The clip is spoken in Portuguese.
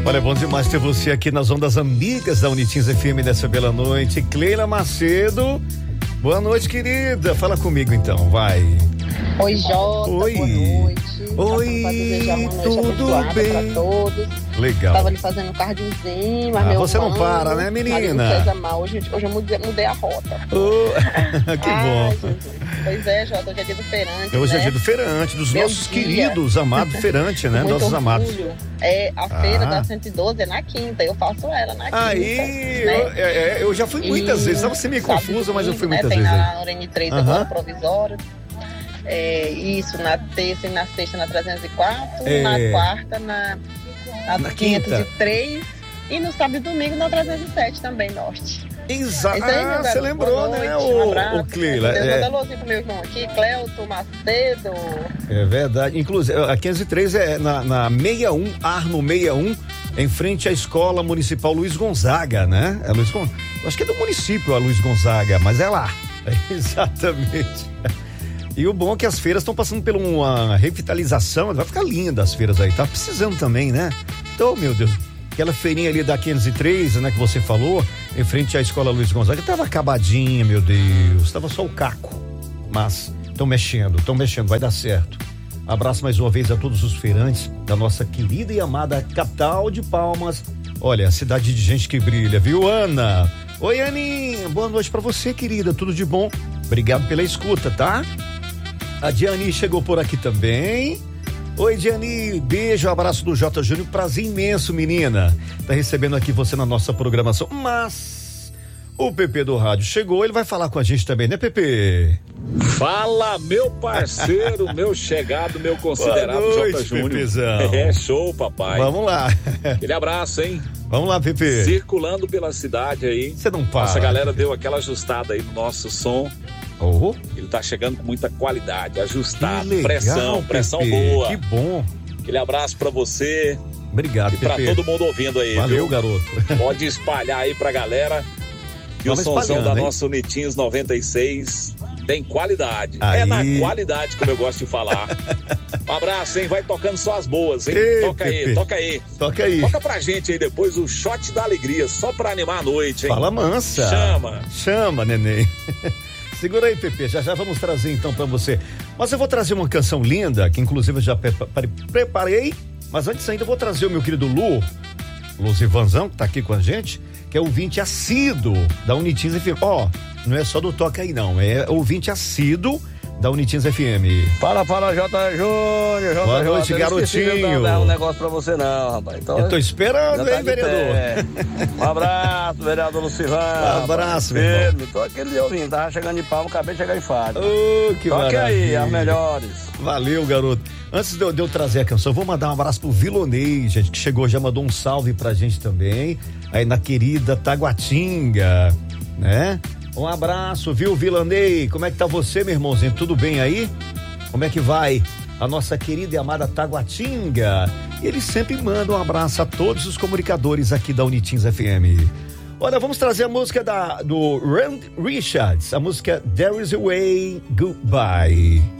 Olha, bom demais ter você aqui nas ondas amigas da Unitins FM nessa bela noite. Cleila Macedo, boa noite, querida. Fala comigo então, vai. Oi, Jota, oi. Boa noite. Oi, tudo bem? Pra todos. Legal. Tava ali fazendo um cardiozinho, mas você não para, né, menina? Hoje eu mudei a rota. Que bom. Jesus. Pois é, Jota, hoje é dia do feirante. Hoje né? é dia do feirante, dos nossos queridos, amados feirante, né? Muito Nossos orgulho. amados. A feira da 112 é na quinta, eu faço ela na quinta. Aí, né? eu já fui muitas vezes, estava meio confusa, mas eu fui muitas vezes. Tem na Orene 3 agora, provisória. Isso, na terça e na sexta na 304, na quarta na 503 e no sábado e domingo na 307 também, norte. Exato, você lembrou, né, o Cleila? Deus manda alôzinho pro meu irmão aqui, Cleuto Macedo. É verdade, inclusive a 503 é na 61, Arno 61, em frente à Escola Municipal Luiz Gonzaga, né? Eu acho que é do município a Luiz Gonzaga, mas é lá. Exatamente. E o bom é que as feiras estão passando por uma revitalização, vai ficar linda as feiras aí, tá precisando também, né? Então, meu Deus, aquela feirinha ali da 503, né, que você falou, em frente à Escola Luiz Gonzaga, tava acabadinha, meu Deus, tava só o caco, mas estão mexendo, vai dar certo. Abraço mais uma vez a todos os feirantes da nossa querida e amada capital de Palmas. Olha, cidade de gente que brilha, viu, Ana? Oi, Aninha, boa noite pra você, querida, tudo de bom? Obrigado pela escuta, tá? A Diane chegou por aqui também. Oi, Diane, beijo, abraço do J. Júnior, prazer imenso, menina. Tá recebendo aqui você na nossa programação, mas o Pepe do rádio chegou, ele vai falar com a gente também, né, Pepe? Fala, meu parceiro, meu chegado, meu considerado J. Júnior. Pepezão. É show, papai. Vamos lá. Aquele abraço, hein? Vamos lá, Pepe. Circulando pela cidade aí. Você não para. Nossa galera deu aquela ajustada aí no nosso som. Ele tá chegando com muita qualidade, ajustado, legal, pressão boa. Que bom. Aquele abraço pra você. Obrigado, e pra Pepe. todo mundo ouvindo aí. Valeu, viu? garoto. Pode espalhar aí pra galera. E o somzão da nossa Unitins 96 tem qualidade. Aí. É na qualidade, como eu gosto de falar. Um abraço, hein? Vai tocando só as boas, hein? Ei, toca Pepe. aí, toca aí. Toca aí. Toca pra gente aí depois o shot da alegria, só pra animar a noite, hein? Fala mansa. Chama, neném. Segura aí, Pepe, já vamos trazer então pra você. Mas eu vou trazer uma canção linda, que inclusive eu já preparei, mas antes ainda eu vou trazer o meu querido Luzivanzão, que tá aqui com a gente, que é ouvinte assíduo da Unitins FM. Não é só do Toca Aí não, é ouvinte assíduo da Unitins FM. Fala, J. Júnior. Boa noite, garotinho. Não dar um negócio pra você não, rapaz. Então, eu tô esperando, hein, vereador? Um abraço, vereador Lucivan. Um abraço, meu irmão. Tô aquele ouvindo, tava chegando de Palma, acabei de chegar em Fátima. Que Toque maravilha. aí, as melhores. Valeu, garoto. Antes de eu trazer a canção, eu vou mandar um abraço pro Vilonei, gente, que chegou, já mandou um salve pra gente também, aí na querida Taguatinga, né? Um abraço, viu, Vilonei? Como é que tá você, meu irmãozinho? Tudo bem aí? Como é que vai a nossa querida e amada Taguatinga? E eles sempre mandam um abraço a todos os comunicadores aqui da Unitins FM. Olha, vamos trazer a música do Randy Richards, a música There Is a Way Goodbye.